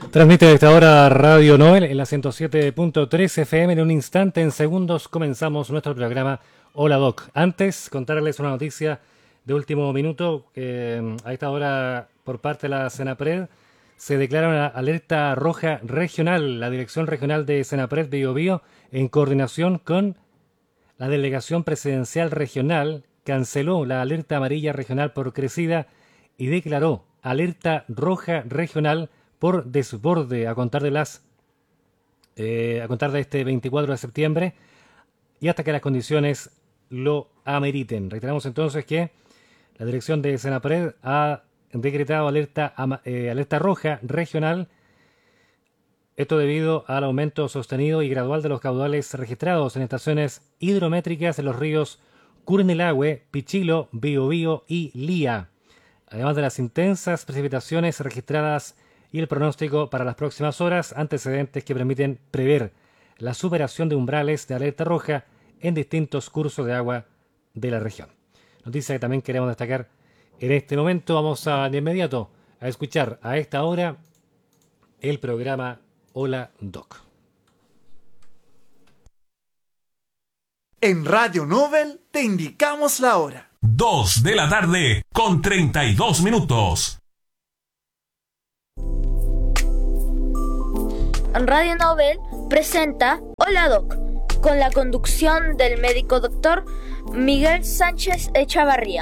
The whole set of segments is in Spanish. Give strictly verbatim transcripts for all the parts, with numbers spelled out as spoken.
Transmite a esta hora Radio Novel en la ciento siete punto tres F M. En un instante, en segundos, comenzamos nuestro programa Hola Doc. Antes, contarles una noticia de último minuto. Que a esta hora, por parte de la Senapred, se declara una alerta roja regional. La Dirección Regional de Senapred Biobío, en coordinación con la Delegación Presidencial Regional, canceló la alerta amarilla regional por crecida y declaró alerta roja regional por desborde a contar de las eh, a contar de este veinticuatro de septiembre y hasta que las condiciones lo ameriten. Reiteramos entonces que la dirección de Senapred ha decretado alerta eh, alerta roja regional, esto debido al aumento sostenido y gradual de los caudales registrados en estaciones hidrométricas en los ríos Curanilahue, Pichilo, Biobío y Lía, además de las intensas precipitaciones registradas y el pronóstico para las próximas horas, antecedentes que permiten prever la superación de umbrales de alerta roja en distintos cursos de agua de la región. Noticia que también queremos destacar en este momento. Vamos a, de inmediato a escuchar a esta hora el programa Hola Doc. En Radio Novel te indicamos la hora. Dos de la tarde con treinta y dos minutos. Radio Novel presenta Hola Doc, con la conducción del médico doctor Miguel Sánchez Echavarría.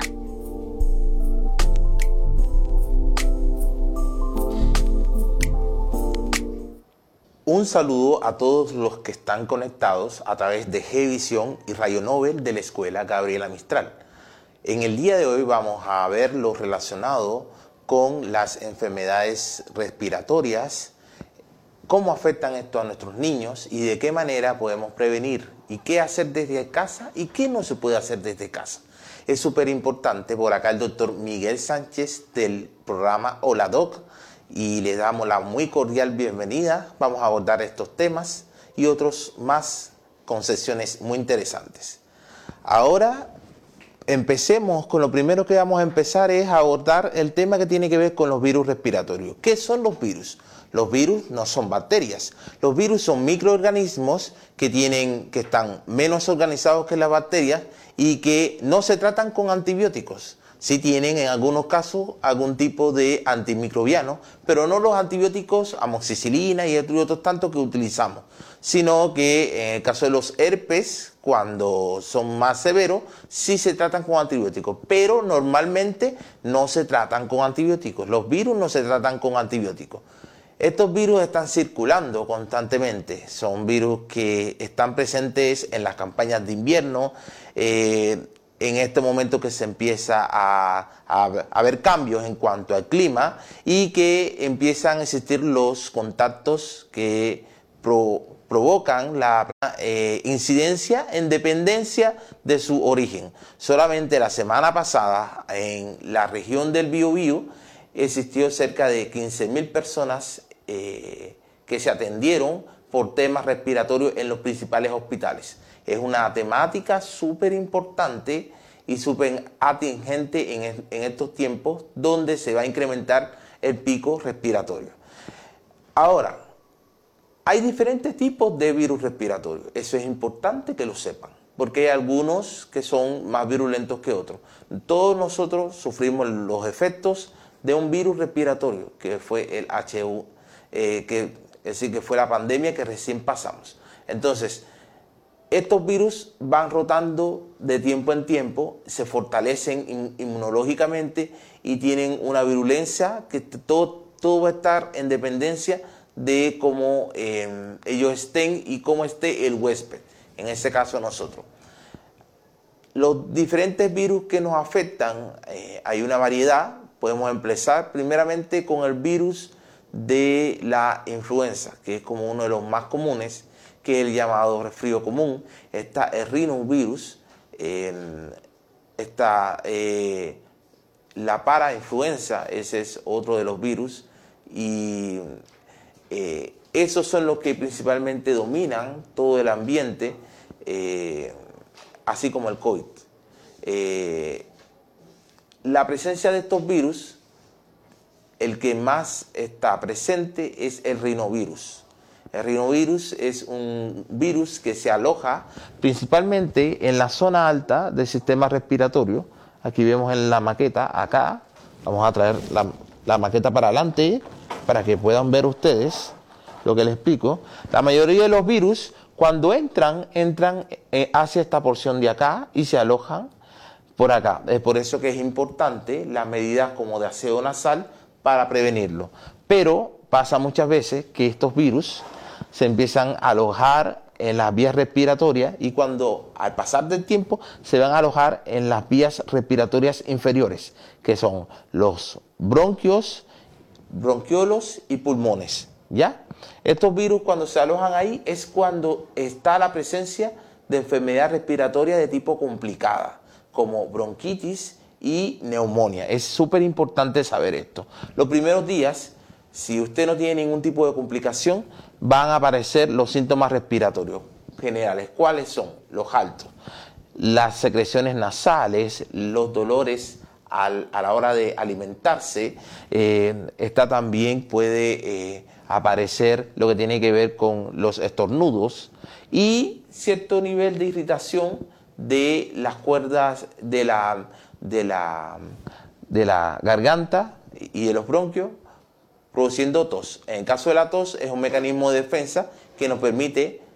Un saludo a todos los que están conectados a través de G-Visión y Radio Novel de la Escuela Gabriela Mistral. En el día de hoy vamos a ver lo relacionado con las enfermedades respiratorias, cómo afectan esto a nuestros niños y de qué manera podemos prevenir y qué hacer desde casa y qué no se puede hacer desde casa. Es súper importante. Por acá el doctor Miguel Sánchez del programa Hola Doc, y le damos la muy cordial bienvenida. Vamos a abordar estos temas y otros más con sesiones muy interesantes. Ahora empecemos con lo primero que vamos a empezar, es a abordar el tema que tiene que ver con los virus respiratorios. ¿Qué son los virus? Los virus no son bacterias. Los virus son microorganismos que tienen, que están menos organizados que las bacterias y que no se tratan con antibióticos. Sí tienen en algunos casos algún tipo de antimicrobiano, pero no los antibióticos amoxicilina y otros tantos que utilizamos, sino que en el caso de los herpes, cuando son más severos, sí se tratan con antibióticos, pero normalmente no se tratan con antibióticos. Los virus no se tratan con antibióticos. Estos virus están circulando constantemente, son virus que están presentes en las campañas de invierno, eh, en este momento que se empieza a, a, a haber cambios en cuanto al clima y que empiezan a existir los contactos que pro, provocan la eh, incidencia en dependencia de su origen. Solamente la semana pasada en la región del Biobío existió cerca de quince mil personas eh, que se atendieron por temas respiratorios en los principales hospitales. Es una temática súper importante y súper atingente en, en estos tiempos donde se va a incrementar el pico respiratorio. Ahora, hay diferentes tipos de virus respiratorios. Eso es importante que lo sepan, porque hay algunos que son más virulentos que otros. Todos nosotros sufrimos los efectos de un virus respiratorio, que fue el H uno, eh, que, es decir, que fue la pandemia que recién pasamos. Entonces, estos virus van rotando de tiempo en tiempo, se fortalecen inmunológicamente y tienen una virulencia que todo, todo va a estar en dependencia de cómo eh, ellos estén y cómo esté el huésped, en este caso nosotros. Los diferentes virus que nos afectan, eh, hay una variedad. Podemos empezar primeramente con el virus de la influenza, que es como uno de los más comunes, que es el llamado resfrío común. Está el rinovirus, eh, está eh, la parainfluenza, ese es otro de los virus, y eh, esos son los que principalmente dominan todo el ambiente, eh, así como el COVID. Eh, la presencia de estos virus el que más está presente es el rinovirus. El rinovirus es un virus que se aloja principalmente en la zona alta del sistema respiratorio. Aquí vemos en la maqueta, acá, vamos a traer la, la maqueta para adelante para que puedan ver ustedes lo que les explico. La mayoría de los virus, cuando entran, entran eh, hacia esta porción de acá y se alojan por acá. Es por eso que es importante las medidas como de aseo nasal para prevenirlo. Pero pasa muchas veces que estos virus se empiezan a alojar en las vías respiratorias y cuando al pasar del tiempo se van a alojar en las vías respiratorias inferiores, que son los bronquios, bronquiolos y pulmones, ¿ya? Estos virus cuando se alojan ahí es cuando está la presencia de enfermedad respiratoria de tipo complicada, como bronquitis y neumonía. Es súper importante saber esto. Los primeros días, si usted no tiene ningún tipo de complicación, van a aparecer los síntomas respiratorios generales. ¿Cuáles son? Los altos, las secreciones nasales, los dolores al, a la hora de alimentarse. Eh, esta también puede eh, aparecer lo que tiene que ver con los estornudos y cierto nivel de irritación de las cuerdas de la, de la, de la garganta y de los bronquios, produciendo tos. En el caso de la tos es un mecanismo de defensa que nos permite